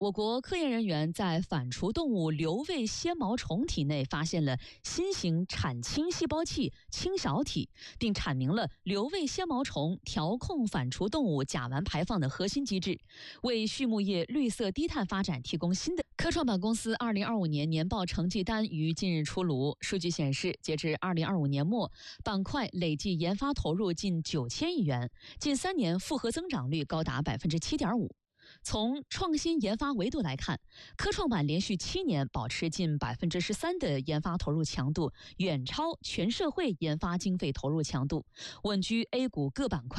我国科研人员在反刍动物瘤胃纤毛虫体内发现了新型产氢细胞器氢小体，并阐明了瘤胃纤毛虫调控反刍动物甲烷排放的核心机制，为畜牧业绿色低碳发展提供新的。科创板公司2025年年报成绩单于近日出炉，数据显示，截至2025年末，板块累计研发投入近9000亿元，近3年复合增长率高达7.5%。从创新研发维度来看，科创板连续7年保持近13%的研发投入强度，远超全社会研发经费投入强度，稳居 A 股各板块